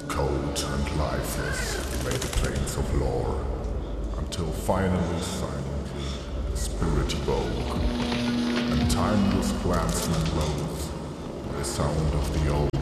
Cold and lifeless lay the plains of lore, until finally silently the spirit awoke, and timeless clansmen rose by the sound of the old.